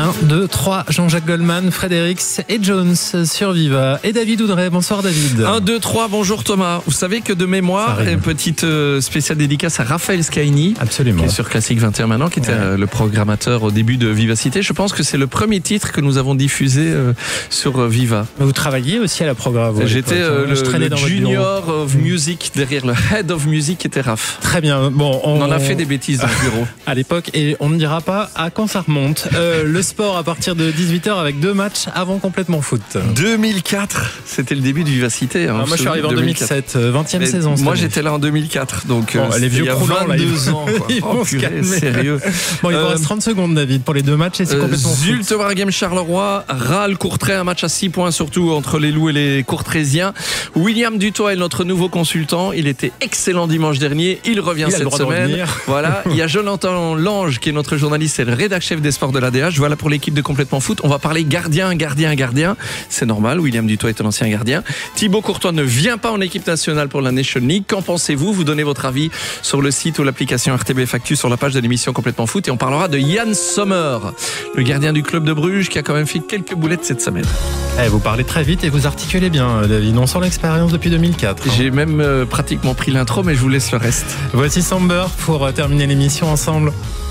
1, 2, 3, Jean-Jacques Goldman, Fredericks et Jones sur Viva. Et David Oudray, bonsoir David. 1, 2, 3, bonjour Thomas. Vous savez que de mémoire, une petite spéciale dédicace à Raphaël Scaini. Absolument. Qui est sur Classique 21 maintenant, qui était le programmateur au début de Vivacité. Je pense que c'est le premier titre que nous avons diffusé sur Viva. Mais vous travailliez aussi à la programme. J'étais le junior of music, derrière le head of music qui était Raph. Très bien. Bon, on en a fait des bêtises dans le bureau. À l'époque, et on ne dira pas à quand ça remonte. Le sport à partir de 18h avec 2 matchs avant Complètement Foot. 2004, c'était le début de Vivacité. Hein, moi je suis arrivé en 2007, 20e saison. Moi j'étais là en 2004, donc les vieux croulants, 22 ans. Ils Purée, sérieux. Bon, il vous reste 30 secondes David pour les 2 matchs et c'est Complètement Foot. Zulte Waregem Charleroi, Râle Courtrai, un match à 6 points surtout entre les Loups et les Courtraisiens. William Dutoit est notre nouveau consultant, il était excellent dimanche dernier, il revient cette semaine. Voilà, il y a Jonathan Lange qui est notre journaliste et le rédac chef des sports de l'ADH. Voilà pour l'équipe de Complètement Foot. On va parler gardien. C'est normal, William Dutoit est un ancien gardien. Thibaut Courtois ne vient pas en équipe nationale pour la Nation League. Qu'en pensez-vous? Vous donnez votre avis sur le site ou l'application RTBF Actu sur la page de l'émission Complètement Foot. Et on parlera de Yann Sommer, le gardien du club de Bruges qui a quand même fait quelques boulettes cette semaine. Vous parlez très vite et vous articulez bien, David. On sent l'expérience depuis 2004. J'ai même pratiquement pris l'intro, mais je vous laisse le reste. Voici Samber pour terminer l'émission ensemble.